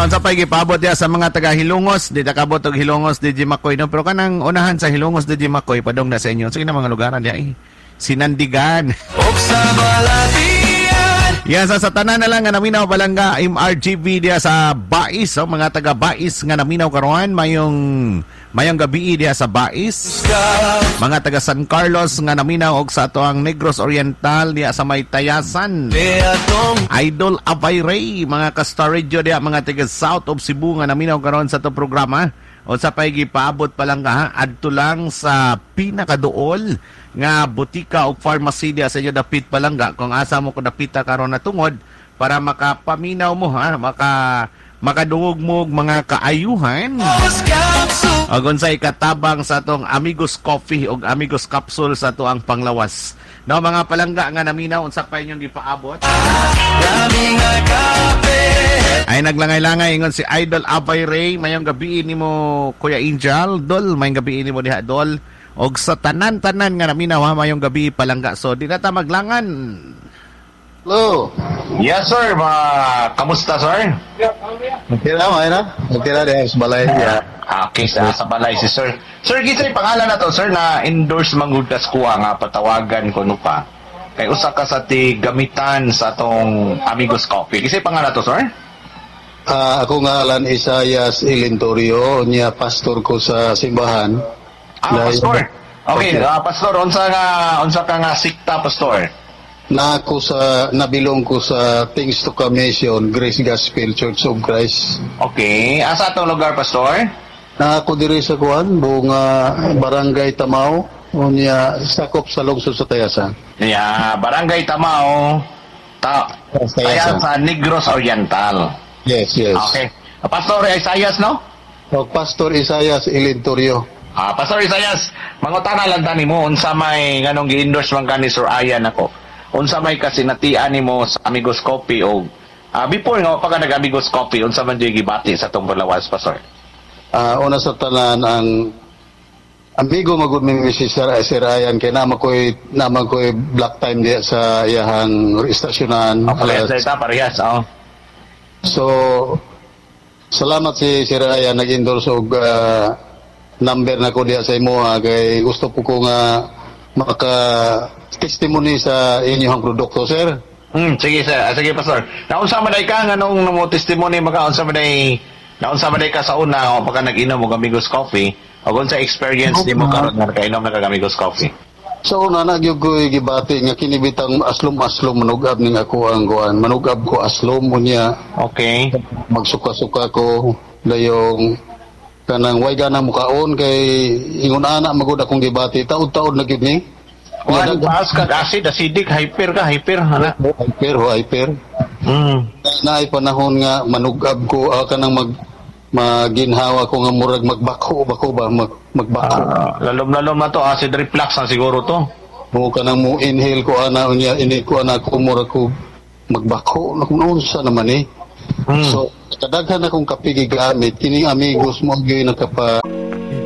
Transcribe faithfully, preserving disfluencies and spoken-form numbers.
unsa pay gipabot ya sa mga taga Hilongos, di ta kabot og Hilongos di Makoy no, pero kanang unahan sa Hilongos di Makoy padong na sa inyo. Sige na mga lugaran diya eh. Sinandigan. Yan sa satanan na lang nga naminaw Balanga M R G V diya sa Bais, oh, mga taga Bais nga naminaw karon mayong mayong gabi diya sa Bais. Mga taga San Carlos nga naminaw og sa ato ang Negros Oriental diya sa may Tayasan. Idol Abay Ray, mga ka-Star Radio diya mga taga South of Cebu nga naminaw karon sa to programa. O sa pay gipaabot pa lang ka ha, adto lang sa pinakaduol nga butika o pharmacy diya sa inyo dapit Palangga kung asa mo ko dapita karon na tungod para makapaminaw mo ha, maka makadungog mo mga kaayuhan. Og unsay katabang sa atong Amigos Coffee o Amigos Capsule sa ato ang panglawas. No mga Palangga nga naminaw unsa pa inyong gipaabot? Ay naglangay-langay ingon si Idol Abay Ray, mayong gabi nimo Kuya Angel, Dol, mayong gabi nimo diha Dol. Og sa tanan-tanan nga naminaw ha, mayong gabi Palangga. So di na ta maglangan. Hello. Yes sir, ma kamusta sir? Okay na, may na. Okay na dahil sa balay. Yeah. Okay, sa, sa balay si sir. Sir, kisay pangalan na to sir na endorse manggudas ko nga patawagan ko no pa. Kay usa ka sa ti gamitan sa tong Amigos Coffee. Kisay pangalan to sir? Uh, ako nga alan Isayas Ilintorio, niya pastor ko sa simbahan. Ah, na, pastor. Okay, okay. Uh, pastor, unsa nga unsa ka nga sikta pastor? Na ako sa nabilong ko sa Things to Commission, Grace Gospel Church of Christ. Okay, asa atong lugar pastor? Na ako diri sa kuan, buong uh, Barangay Tamao, unya sakop sa lungsod sa Tayasan. Yeah, Barangay Tamao, ta Tayasan sa Negros Oriental. Yes, yes. Okay. Pastor Isayas, no? O, Pastor Isayas Ilintorio. Ah, Pastor Isayas, mangutana lang tani mo unsa may nganong gi-endorse man kani Sir Ayan ako. Unsa may kasinatian nimo sa Amigos Coffee o ah, before nga pa ka nag-Amigos Coffee, unsa man di gibati sa tong Bulawas, Pastor? Ah, uh, una sa tanan ang amigo magud mi si Sir, Sir Ayan kay nama koy nama koy black time diya sa iyahang istasyonan. Okay, sa ta parehas, oh. So, salamat si Sir Ayan nag-endorse og uh, number na ko diya sa imo ha, kay gusto po ko nga maka testimony sa inyong produkto, sir. Hmm, sige sir, ah, sige pastor. Naunsa man day ka nganong namo testimony maka unsa man day naunsa man day ka sa una o pagka nag-inom og Amigos Coffee, o unsa experience nimo karon nga kainom nag Amigos Coffee? So una na gyud ko gibati nga kinibitang aslom-aslom manugab ning ako ang kuan. Manugab ko aslom unya. Okay. Magsuka-suka ko dayong kanang way ganang mukaon kay ingon ana magud akong gibati taud-taud na gyud ni. Wala paas ka acid, acidic, hyper ka, hyper ana. Hyper ho, hyper. Mm. Naay panahon nga manugab ko uh, kanang mag maginhawa ko nga murag magbako bako ba mag, magbako. Uh, lalom-lalom na to, acid reflux na siguro to. Mo kanang mo inhale ko ana unya ini ko ana ko murag ko magbako nakun sa naman eh. Hmm. So kadaghan akong kape gigamit kining Amigos mo gyud nakapa